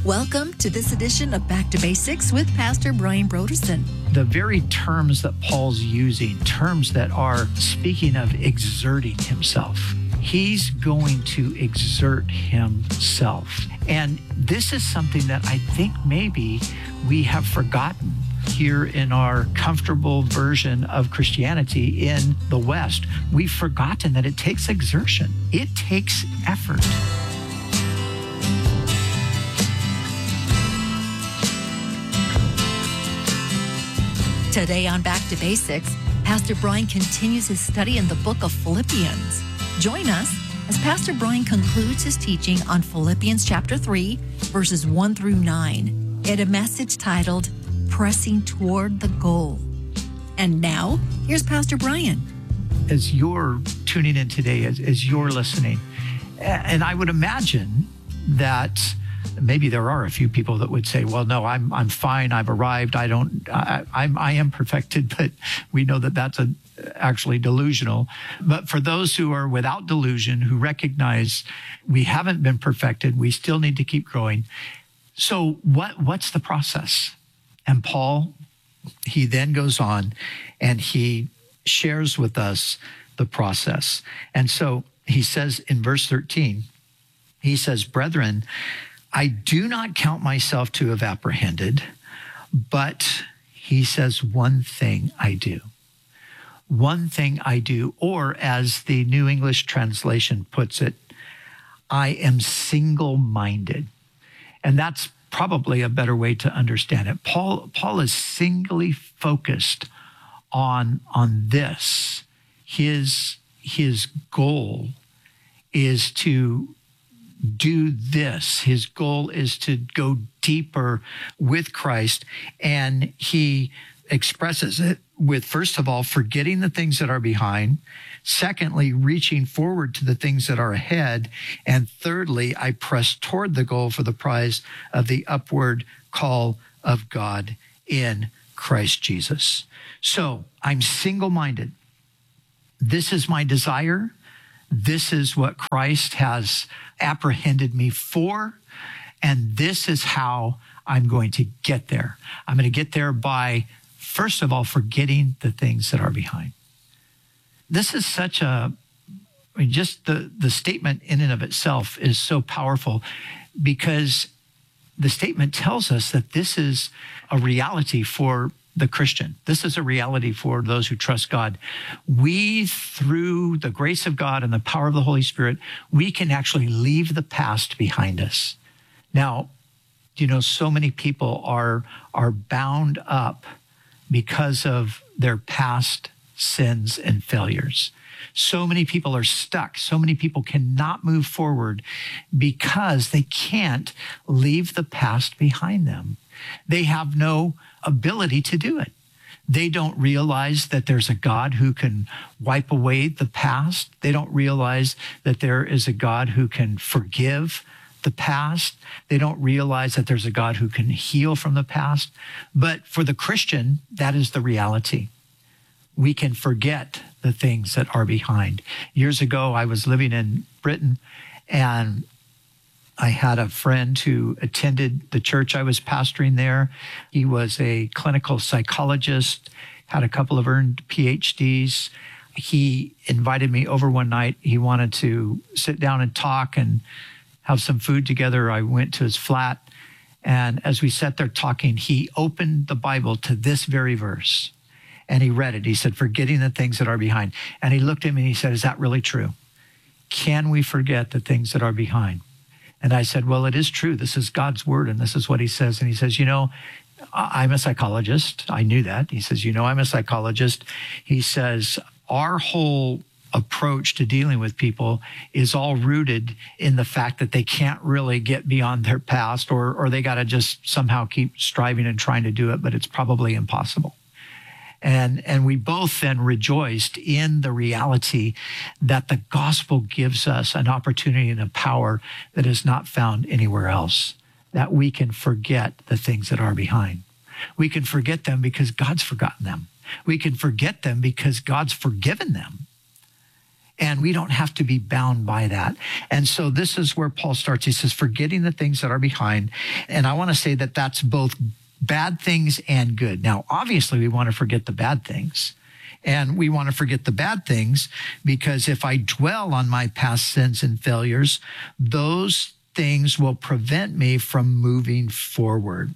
Welcome to this edition of Back to Basics with Pastor Brian Broderson. The very terms that Paul's using, terms that are speaking of exerting himself. He's going to exert himself. And this is something that I think maybe we have forgotten here in our comfortable version of Christianity in the West. We've forgotten that it takes exertion. It takes effort. Today on Back to Basics, Pastor Brian continues his study in the book of Philippians. Join us as Pastor Brian concludes his teaching on Philippians chapter 3, verses 1 through 9, in a message titled, Pressing Toward the Goal. And now, here's Pastor Brian. As you're tuning in today, as you're listening, and I would imagine that maybe there are a few people that would say, well, no, I'm fine. I've arrived. I am perfected, but we know that that's actually delusional. But for those who are without delusion, who recognize we haven't been perfected, we still need to keep growing. So what's the process? And Paul, he then goes on and he shares with us the process. And so he says in verse 13, he says, brethren, I do not count myself to have apprehended, but he says, one thing I do. One thing I do, or as the New English translation puts it, I am single-minded. And that's probably a better way to understand it. Paul is singly focused on this. His goal is to do this. His goal is to go deeper with Christ, and he expresses it with, first of all, forgetting the things that are behind. Secondly, reaching forward to the things that are ahead. And thirdly, I press toward the goal for the prize of the upward call of God in Christ Jesus. So I'm single-minded. This is my desire. This is what Christ has apprehended me for, and this is how I'm going to get there. I'm going to get there by, first of all, forgetting the things that are behind. This is just the statement in and of itself is so powerful, because the statement tells us that this is a reality for the Christian. This is a reality for those who trust God. We, through the grace of God and the power of the Holy Spirit, we can actually leave the past behind us. Now, so many people are bound up because of their past sins and failures. So many people are stuck. So many people cannot move forward because they can't leave the past behind them. They have no ability to do it. They don't realize that there's a God who can wipe away the past. They don't realize that there is a God who can forgive the past. They don't realize that there's a God who can heal from the past. But for the Christian, that is the reality. We can forget the things that are behind. Years ago, I was living in Britain, and I had a friend who attended the church I was pastoring there. He was a clinical psychologist, had a couple of earned PhDs. He invited me over one night. He wanted to sit down and talk and have some food together. I went to his flat, and as we sat there talking, he opened the Bible to this very verse, and he read it. He said, forgetting the things that are behind. And he looked at me and he said, is that really true? Can we forget the things that are behind? And I said, well, it is true. This is God's word, and this is what he says. And he says, I'm a psychologist. I knew that. He says, I'm a psychologist. He says, our whole approach to dealing with people is all rooted in the fact that they can't really get beyond their past, or they got to just somehow keep striving and trying to do it, but it's probably impossible. And we both then rejoiced in the reality that the gospel gives us an opportunity and a power that is not found anywhere else, that we can forget the things that are behind. We can forget them because God's forgotten them. We can forget them because God's forgiven them. And we don't have to be bound by that. And so this is where Paul starts. He says, forgetting the things that are behind. And I want to say that that's both bad things and good. Now, obviously, we want to forget the bad things. And we want to forget the bad things because if I dwell on my past sins and failures, those things will prevent me from moving forward.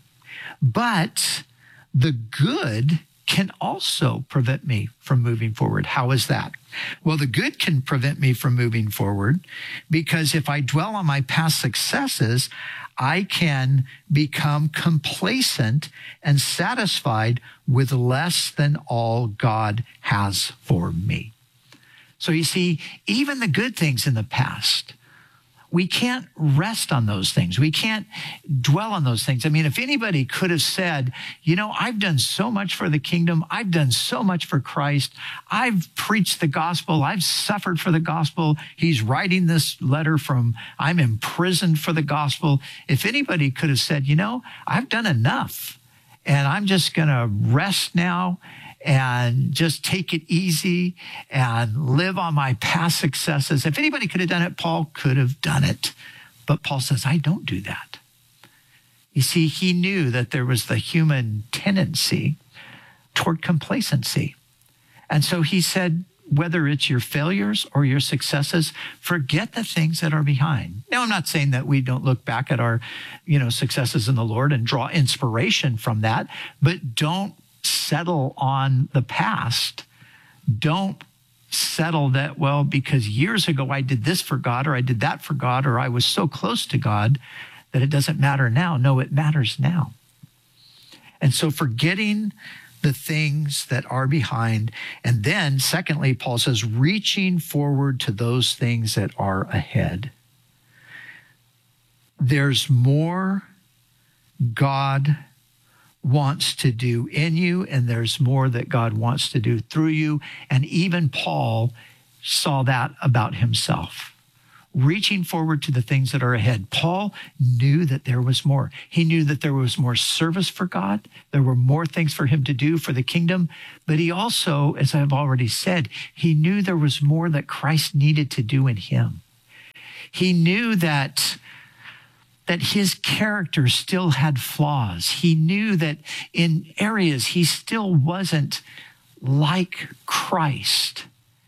But the good can also prevent me from moving forward. How is that? Well, the good can prevent me from moving forward because if I dwell on my past successes, I can become complacent and satisfied with less than all God has for me. So you see, even the good things in the past, we can't rest on those things. We can't dwell on those things. I mean, if anybody could have said, I've done so much for the kingdom. I've done so much for Christ. I've preached the gospel. I've suffered for the gospel. He's writing this letter from, I'm imprisoned for the gospel. If anybody could have said, I've done enough and I'm just going to rest now and just take it easy and live on my past successes. If anybody could have done it, Paul could have done it. But Paul says, I don't do that. You see, he knew that there was the human tendency toward complacency. And so he said, whether it's your failures or your successes, forget the things that are behind. Now, I'm not saying that we don't look back at our, successes in the Lord and draw inspiration from that, but don't settle on the past. Don't settle that, well, because years ago I did this for God or I did that for God or I was so close to God that it doesn't matter now. No, it matters now. And so forgetting the things that are behind. And then secondly, Paul says, reaching forward to those things that are ahead. There's more God wants to do in you, and there's more that God wants to do through you. And even Paul saw that about himself. Reaching forward to the things that are ahead. Paul knew that there was more. He knew that there was more service for God. There were more things for him to do for the kingdom. But he also, as I've already said, he knew there was more that Christ needed to do in him. He knew that his character still had flaws. He knew that in areas he still wasn't like Christ.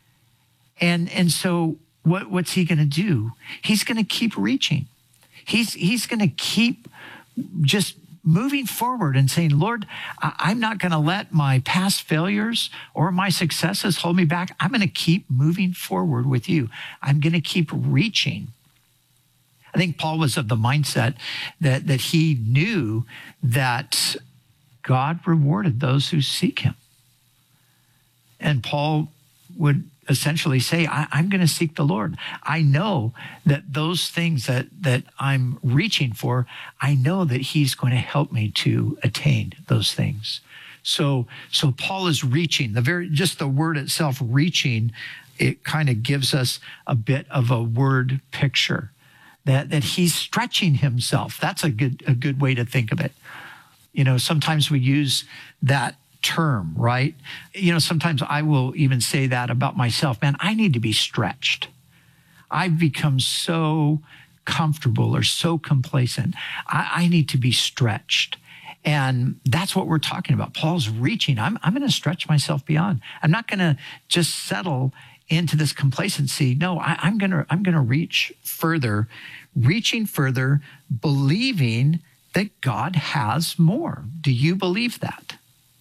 And so what's he going to do? He's going to keep reaching. He's going to keep just moving forward and saying, Lord, I'm not going to let my past failures or my successes hold me back. I'm going to keep moving forward with you. I'm going to keep reaching. I think Paul was of the mindset that he knew that God rewarded those who seek him. And Paul would essentially say, I'm going to seek the Lord. I know that those things that I'm reaching for, I know that he's going to help me to attain those things. So Paul is reaching. Just the word itself, reaching, it kind of gives us a bit of a word picture. That he's stretching himself. That's a good way to think of it. Sometimes we use that term, right? Sometimes I will even say that about myself. Man, I need to be stretched. I've become so comfortable or so complacent. I need to be stretched. And that's what we're talking about. Paul's reaching. I'm going to stretch myself beyond. I'm not going to just settle into this complacency. No, I'm going to reach further, reaching further, believing that God has more. Do you believe that?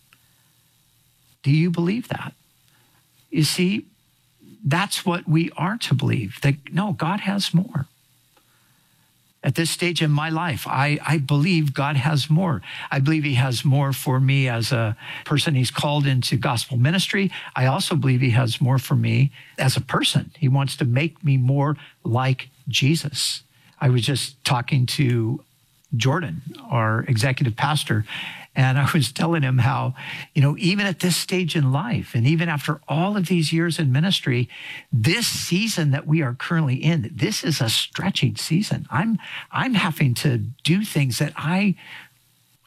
Do you believe that? You see, that's what we are to believe, that no, God has more. At this stage in my life, I believe God has more. I believe he has more for me as a person he's called into gospel ministry. I also believe he has more for me as a person. He wants to make me more like Jesus. I was just talking to Jordan, our executive pastor, and I was telling him how, even at this stage in life, and even after all of these years in ministry, this season that we are currently in, this is a stretching season. I'm having to do things that I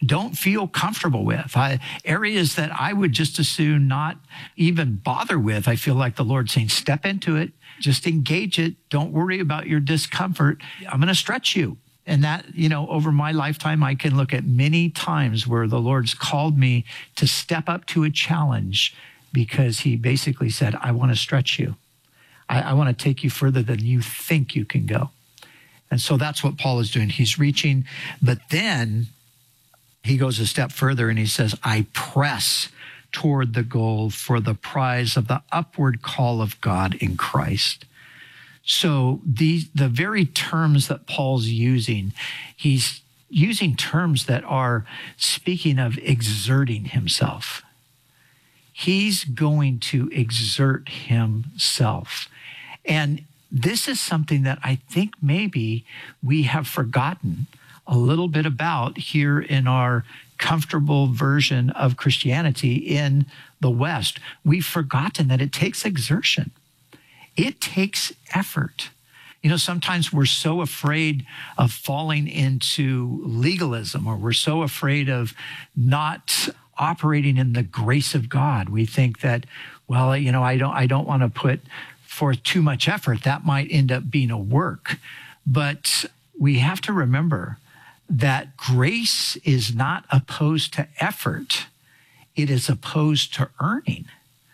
don't feel comfortable with, areas that I would just as soon not even bother with. I feel like the Lord's saying, step into it, just engage it. Don't worry about your discomfort. I'm going to stretch you. And that, over my lifetime, I can look at many times where the Lord's called me to step up to a challenge because he basically said, I want to stretch you. I want to take you further than you think you can go. And so that's what Paul is doing. He's reaching, but then he goes a step further and he says, I press toward the goal for the prize of the upward call of God in Christ. So the very terms that Paul's using, he's using terms that are speaking of exerting himself. He's going to exert himself. And this is something that I think maybe we have forgotten a little bit about here in our comfortable version of Christianity in the West. We've forgotten that it takes exertion. It takes effort. Sometimes we're so afraid of falling into legalism, or we're so afraid of not operating in the grace of God. We think that, I don't want to put forth too much effort. That might end up being a work. But we have to remember that grace is not opposed to effort. It is opposed to earning.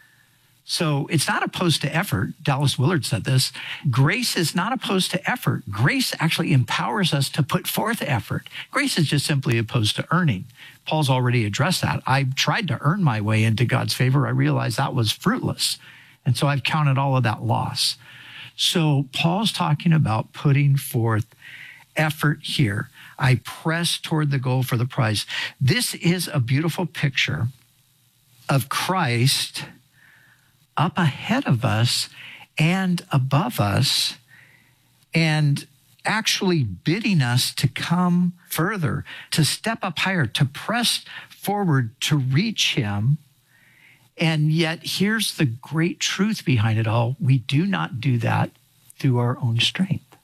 So it's not opposed to effort. Dallas Willard said this. Grace is not opposed to effort. Grace actually empowers us to put forth effort. Grace is just simply opposed to earning. Paul's already addressed that. I tried to earn my way into God's favor. I realized that was fruitless. And so I've counted all of that loss. So Paul's talking about putting forth effort here. I press toward the goal for the prize. This is a beautiful picture of Christ up ahead of us and above us, and actually bidding us to come further, to step up higher, to press forward, to reach him. And yet, here's the great truth behind it all. We do not do that through our own strength.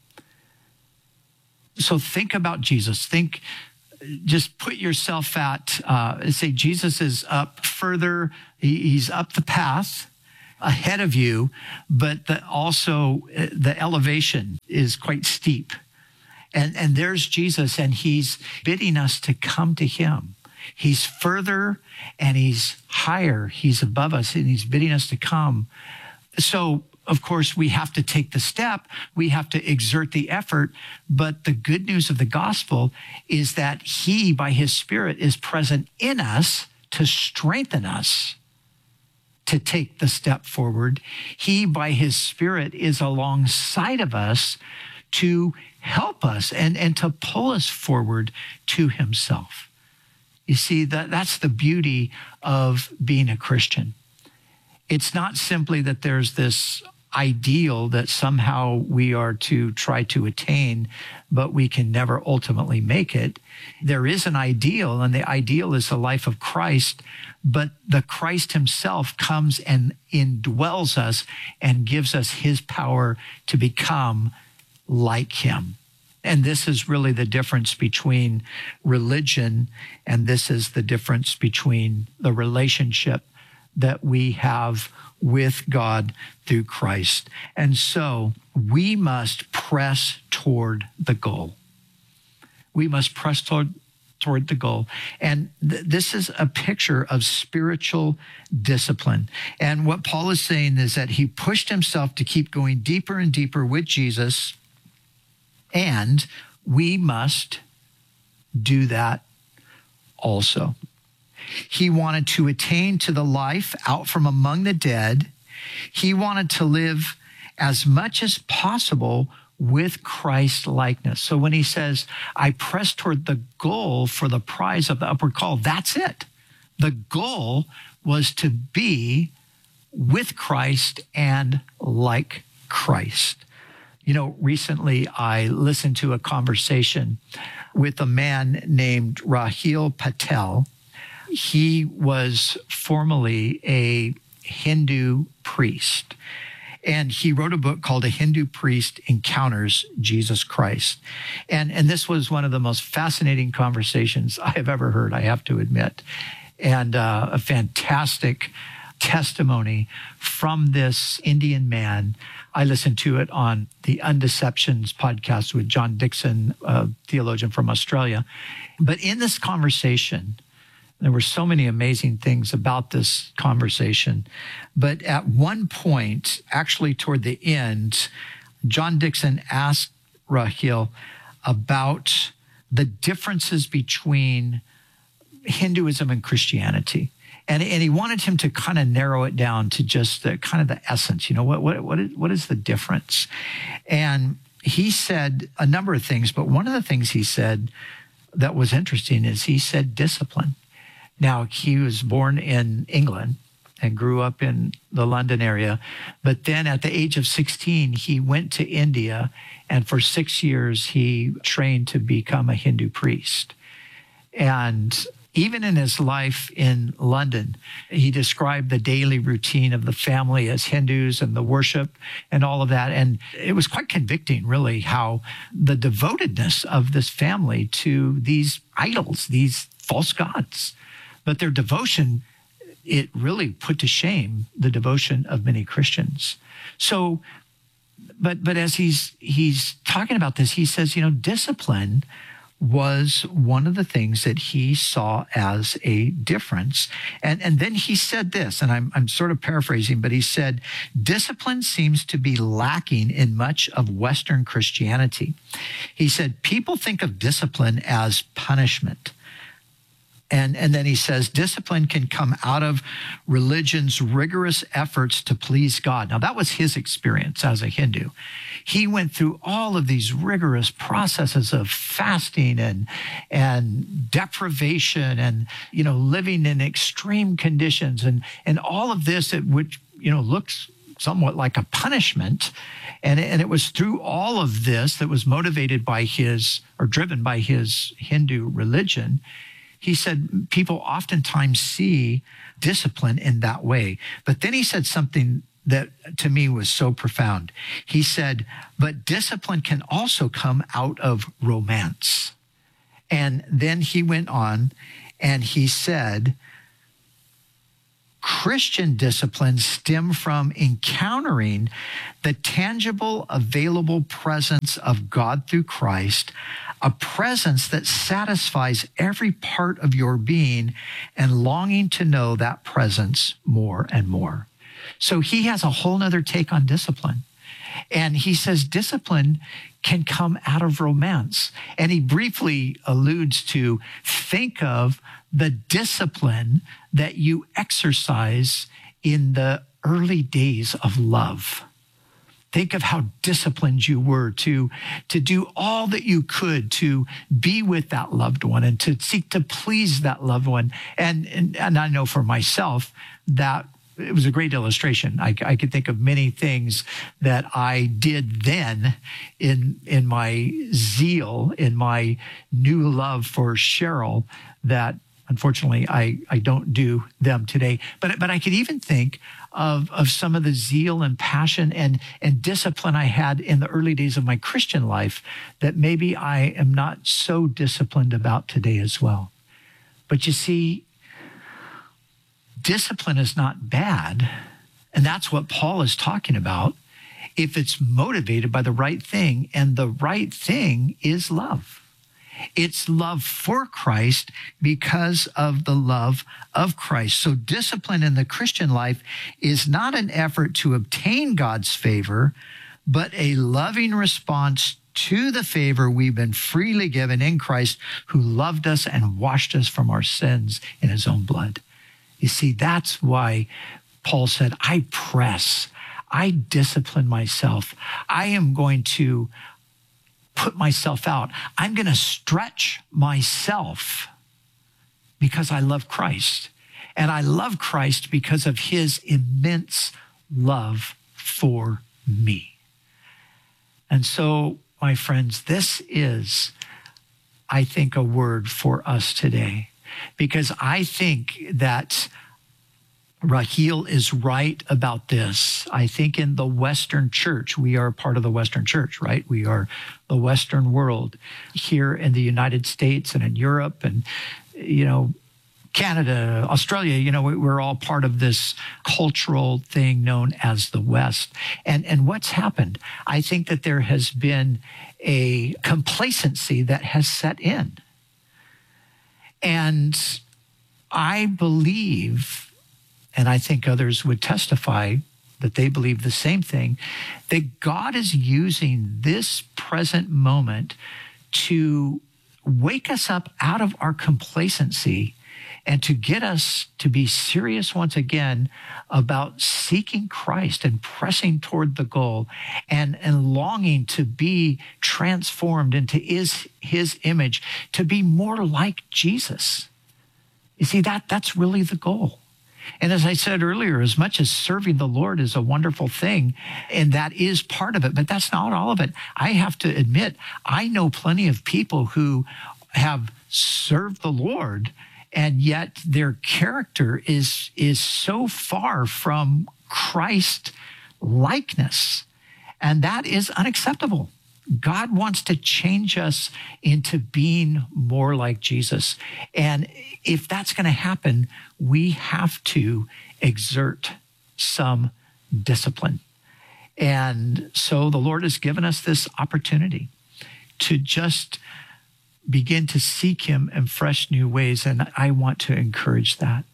So think about Jesus. Just put yourself at, say Jesus is up further. He's up the path ahead of you, but also the elevation is quite steep. And there's Jesus, and he's bidding us to come to him. He's further and he's higher. He's above us and he's bidding us to come. So, of course, we have to take the step. We have to exert the effort. But the good news of the gospel is that he, by his Spirit, is present in us to strengthen us to take the step forward. He, by his Spirit, is alongside of us to help us and to pull us forward to himself. You see, that's the beauty of being a Christian. It's not simply that there's this ideal that somehow we are to try to attain, but we can never ultimately make it. There is an ideal, and the ideal is the life of Christ, but the Christ himself comes and indwells us and gives us his power to become like him. And this is really the difference between religion, and this is the difference between the relationship that we have with God through Christ. And so we must press toward the goal. We must press toward the goal. And this is a picture of spiritual discipline. And what Paul is saying is that he pushed himself to keep going deeper and deeper with Jesus, and we must do that also. He wanted to attain to the life out from among the dead. He wanted to live as much as possible with Christ likeness. So when he says, I press toward the goal for the prize of the upward call, that's it. The goal was to be with Christ and like Christ. Recently I listened to a conversation with a man named Rahil Patel. He was formerly a Hindu priest. And he wrote a book called A Hindu Priest Encounters Jesus Christ. And this was one of the most fascinating conversations I have ever heard, I have to admit. And a fantastic testimony from this Indian man. I listened to it on the Undeceptions podcast with John Dixon, a theologian from Australia. But in this conversation, there were so many amazing things about this conversation. But at one point, actually toward the end, John Dixon asked Rahil about the differences between Hinduism and Christianity. And he wanted him to kind of narrow it down to just the kind of the essence, what is the difference? And he said a number of things, but one of the things he said that was interesting is he said discipline. Now, he was born in England and grew up in the London area, but then at the age of 16, he went to India, and for 6 years, he trained to become a Hindu priest. And even in his life in London, he described the daily routine of the family as Hindus and the worship and all of that. And it was quite convicting, really, how the devotedness of this family to these idols, these false gods. But their devotion, it really put to shame the devotion of many Christians. So, but as he's talking about this, he says, discipline was one of the things that he saw as a difference. And then he said this, and I'm sort of paraphrasing, but he said, discipline seems to be lacking in much of Western Christianity. He said, people think of discipline as punishment. And then he says, discipline can come out of religion's rigorous efforts to please God. Now, that was his experience as a Hindu. He went through all of these rigorous processes of fasting and deprivation and, living in extreme conditions and all of this, which, looks somewhat like a punishment. And it was through all of this that was motivated by driven by his Hindu religion. He said people oftentimes see discipline in that way. But then he said something that to me was so profound. He said, but discipline can also come out of romance. And then he went on and he said, Christian disciplines stem from encountering the tangible, available presence of God through Christ, a presence that satisfies every part of your being and longing to know that presence more and more. So he has a whole nother take on discipline. And he says discipline can come out of romance. And he briefly alludes to think of the discipline that you exercise in the early days of love. Think of how disciplined you were to do all that you could to be with that loved one and to seek to please that loved one. And I know for myself that it was a great illustration. I could think of many things that I did then in my zeal, in my new love for Cheryl that unfortunately I don't do them today. But I could even think of some of the zeal and passion and discipline I had in the early days of my Christian life that maybe I am not so disciplined about today as well. But you see, discipline is not bad, and that's what Paul is talking about if it's motivated by the right thing, and the right thing is love. It's love for Christ because of the love of Christ. So discipline in the Christian life is not an effort to obtain God's favor, but a loving response to the favor we've been freely given in Christ, who loved us and washed us from our sins in his own blood. You see, that's why Paul said, I press, I discipline myself. I am going to put myself out. I'm going to stretch myself because I love Christ. And I love Christ because of his immense love for me. And so, my friends, this is, I think, a word for us today. Because I think that Raheel is right about this. I think in the Western church, we are part of the Western church, right? We are the Western world here in the United States and in Europe and, Canada, Australia, we're all part of this cultural thing known as the West. And what's happened? I think that there has been a complacency that has set in. And I believe, and I think others would testify that they believe the same thing, that God is using this present moment to wake us up out of our complacency and to get us to be serious once again about seeking Christ and pressing toward the goal and longing to be transformed into his image, to be more like Jesus. You see, that's really the goal. And as I said earlier, as much as serving the Lord is a wonderful thing, and that is part of it, but that's not all of it. I have to admit, I know plenty of people who have served the Lord, and yet their character is so far from Christ likeness. And that is unacceptable. God wants to change us into being more like Jesus. And if that's going to happen, we have to exert some discipline. And so the Lord has given us this opportunity to just begin to seek him in fresh new ways. And I want to encourage that,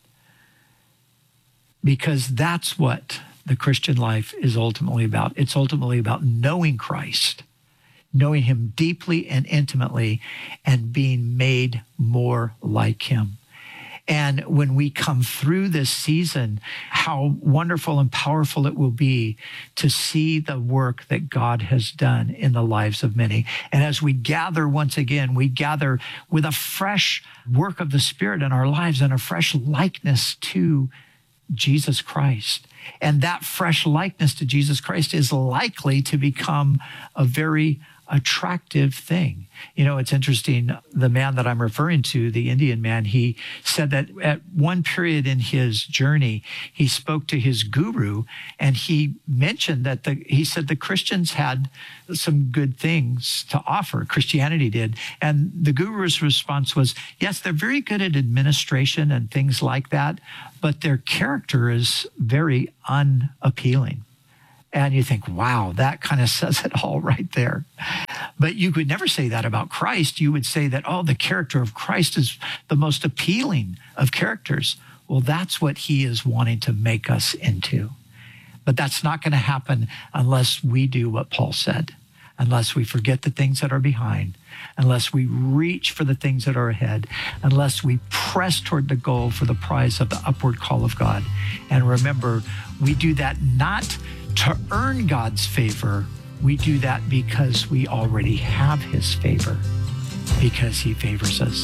because that's what the Christian life is ultimately about. It's ultimately about knowing Christ, knowing him deeply and intimately, and being made more like him. And when we come through this season, how wonderful and powerful it will be to see the work that God has done in the lives of many. And as we gather once again, we gather with a fresh work of the Spirit in our lives and a fresh likeness to Jesus Christ. And that fresh likeness to Jesus Christ is likely to become a very attractive thing. It's interesting. The man that I'm referring to, the Indian man, he said that at one period in his journey, he spoke to his guru, and he mentioned that he said the Christians had some good things to offer. Christianity did. And the guru's response was, yes, they're very good at administration and things like that, but their character is very unappealing. And you think, wow, that kind of says it all right there. But you could never say that about Christ. You would say that, the character of Christ is the most appealing of characters. Well, that's what he is wanting to make us into. But that's not going to happen unless we do what Paul said, unless we forget the things that are behind, unless we reach for the things that are ahead, unless we press toward the goal for the prize of the upward call of God. And remember, we do that not to earn God's favor. We do that because we already have his favor, because he favors us.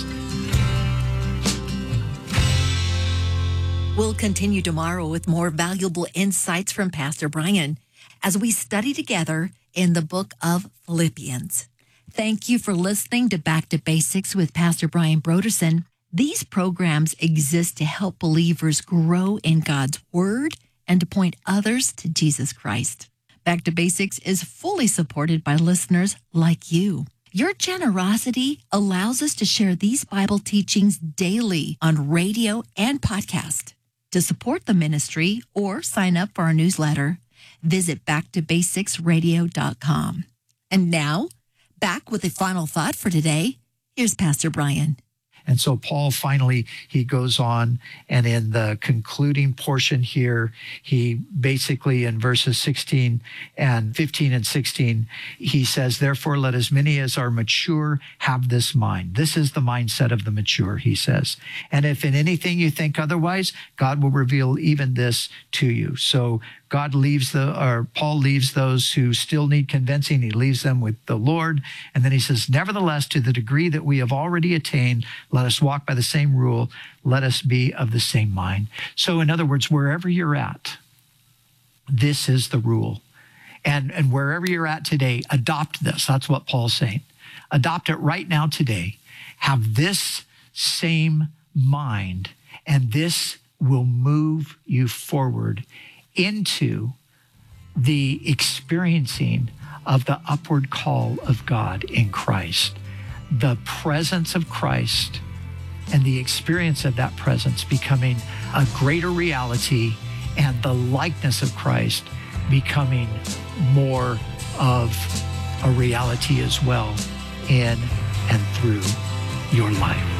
We'll continue tomorrow with more valuable insights from Pastor Brian as we study together in the book of Philippians. Thank you for listening to Back to Basics with Pastor Brian Brodersen. These programs exist to help believers grow in God's Word and to point others to Jesus Christ. Back to Basics is fully supported by listeners like you. Your generosity allows us to share these Bible teachings daily on radio and podcast. To support the ministry or sign up for our newsletter, visit backtobasicsradio.com. And now, back with a final thought for today. Here's Pastor Brian. And so Paul finally, he goes on, and in the concluding portion here, he basically in verses 16 and 15 and 16, he says, therefore, let as many as are mature have this mind. This is the mindset of the mature, he says. And if in anything you think otherwise, God will reveal even this to you. So Paul leaves those who still need convincing. He leaves them with the Lord. And then he says, nevertheless, to the degree that we have already attained, let us walk by the same rule. Let us be of the same mind. So in other words, wherever you're at, this is the rule. And wherever you're at today, adopt this. That's what Paul's saying. Adopt it right now today. Have this same mind and this will move you forward into the experiencing of the upward call of God in Christ. The presence of Christ and the experience of that presence becoming a greater reality, and the likeness of Christ becoming more of a reality as well in and through your life.